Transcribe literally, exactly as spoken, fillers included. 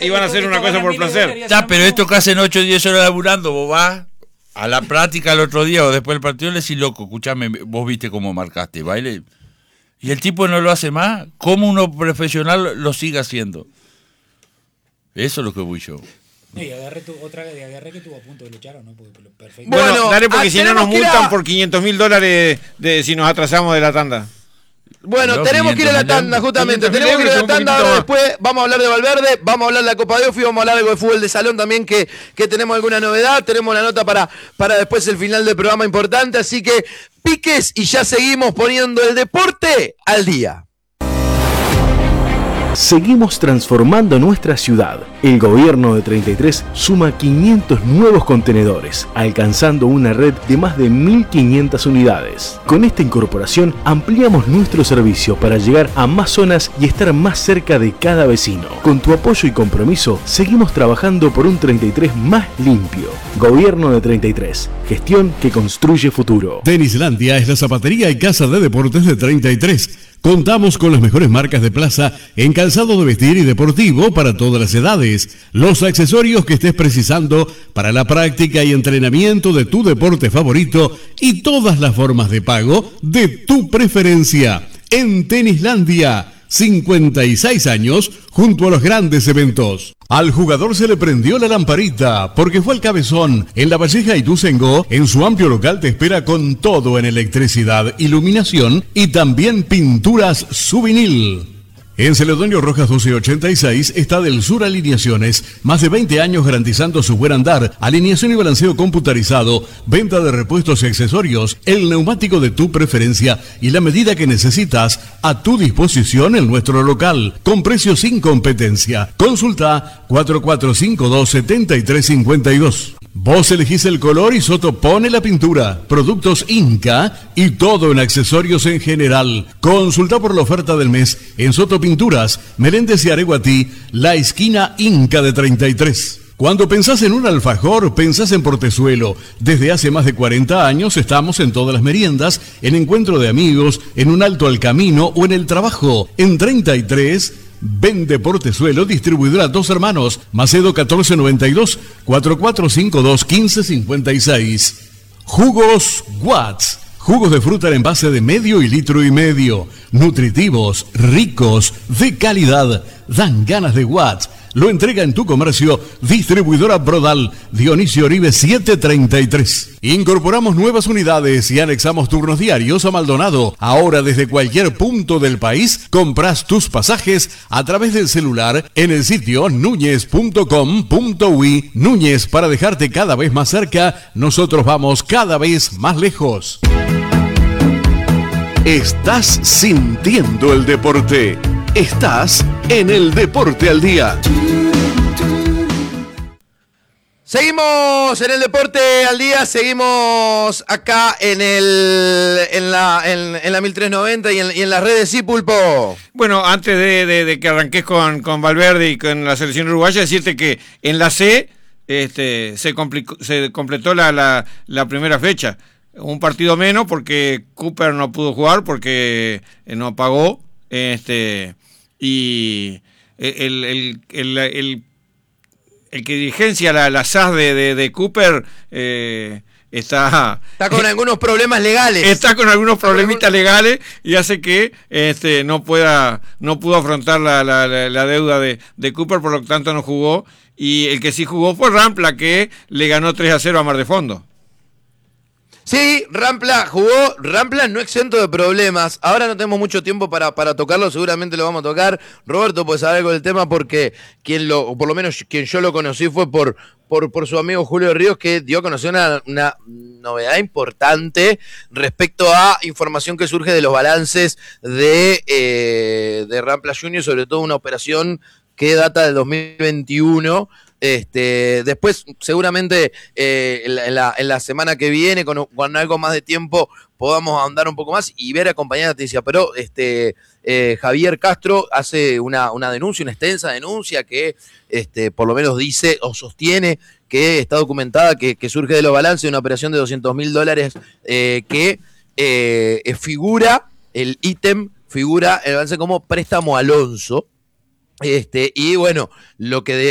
iban a hacer una cosa por placer. Ya, pero estos que hacen ocho o diez horas laburando, vos vas a la práctica el otro día o después del partido le decís, loco, escuchame, vos viste cómo marcaste, baile. Y el tipo no lo hace más, ¿cómo uno profesional lo sigue haciendo? Eso es lo que voy yo. No, y agarré tu, otra de agarré que estuvo a punto de luchar o no, porque perfecto. Bueno, bueno dale, porque ah, si no nos multan a... por quinientos mil dólares de si nos atrasamos de la tanda. Bueno, no, tenemos que ir a la tanda, justamente. Tenemos que ir a la tanda. Ahora después vamos a hablar de Valverde, vamos a hablar de la Copa de Ofi, vamos a hablar algo de fútbol de salón también, que, que tenemos alguna novedad. Tenemos la nota para, para después el final del programa importante. Así que piques y ya seguimos poniendo el deporte al día. Seguimos transformando nuestra ciudad. El gobierno de treinta y tres suma quinientos nuevos contenedores, alcanzando una red de más de mil quinientas unidades. Con esta incorporación ampliamos nuestro servicio para llegar a más zonas y estar más cerca de cada vecino. Con tu apoyo y compromiso, seguimos trabajando por un treinta y tres más limpio. Gobierno de treinta y tres, gestión que construye futuro. Tenislandia es la zapatería y casa de deportes de treinta y tres. Contamos con las mejores marcas de plaza en calzado de vestir y deportivo para todas las edades. Los accesorios que estés precisando para la práctica y entrenamiento de tu deporte favorito y todas las formas de pago de tu preferencia. En Tenislandia, cincuenta y seis años junto a los grandes eventos. Al jugador se le prendió la lamparita porque fue al Cabezón. En La Valleja y Ituzaingó, en su amplio local te espera con todo en electricidad, iluminación y también pinturas Souvenir. En Celedonio Rojas doce ochenta y seis está Del Sur Alineaciones, más de veinte años garantizando su buen andar, alineación y balanceo computarizado, venta de repuestos y accesorios, el neumático de tu preferencia y la medida que necesitas a tu disposición en nuestro local, con precios sin competencia. Consulta cuatro cuatro cinco dos, siete tres cinco dos. Vos elegís el color y Soto pone la pintura. Productos Inca y todo en accesorios en general. Consulta por la oferta del mes en Soto Pinturas, Meléndez y Areguatí, la esquina Inca de treinta y tres. Cuando pensás en un alfajor, pensás en Portezuelo. Desde hace más de cuarenta años estamos en todas las meriendas, en encuentro de amigos, en un alto al camino o en el trabajo. En treinta y tres... Vende Portezuelo, distribuidora Dos Hermanos, Macedo catorce noventa y dos, cuatro cuatro cinco dos, uno cinco cinco seis. Jugos Watts, jugos de fruta en envase de medio y litro y medio, nutritivos, ricos, de calidad, dan ganas de Watts. Lo entrega en tu comercio, distribuidora Brodal, Dionisio Oribe setecientos treinta y tres. Incorporamos nuevas unidades y anexamos turnos diarios a Maldonado. Ahora desde cualquier punto del país, compras tus pasajes a través del celular en el sitio núñez punto com punto uy. Núñez, para dejarte cada vez más cerca, nosotros vamos cada vez más lejos. Estás sintiendo el deporte. Estás en el Deporte al Día. Seguimos en el Deporte al Día, seguimos acá en el en la en, en la mil trescientos noventa y en, y en las redes, sí, Pulpo. Bueno, antes de, de, de que arranques con, con Valverde y con la selección uruguaya, decirte que en la C este, se, complicó, se completó la, la, la primera fecha. Un partido menos porque Cooper no pudo jugar porque no pagó. Este, y el, el, el, el, el que dirigencia la, la S A S de, de, de Cooper eh, está... Está con algunos problemas legales. Está con algunos problemitas legales y hace que este, no pueda no pudo afrontar la, la, la, la deuda de, de Cooper, por lo tanto no jugó. Y el que sí jugó fue Rampla, que le ganó tres a cero a Mar de Fondo. Sí, Rampla jugó, Rampla no exento de problemas. Ahora no tenemos mucho tiempo para, para tocarlo, seguramente lo vamos a tocar. Roberto puede saber algo del tema porque quien lo, o por lo menos quien yo lo conocí fue por, por, por su amigo Julio Ríos, que dio a conocer una, una novedad importante respecto a información que surge de los balances de, eh, de Rampla Junior, sobre todo una operación que data del dos mil veintiuno. Este, después, seguramente eh, en, la, en la semana que viene, con, con algo más de tiempo, podamos ahondar un poco más y ver acompañada la noticia. Pero este, eh, Javier Castro hace una, una denuncia, una extensa denuncia que este, por lo menos dice o sostiene que está documentada, que, que surge de los balances de una operación de doscientos mil dólares eh, que eh, figura, el ítem figura el balance como préstamo Alonso. Este, y bueno, lo que de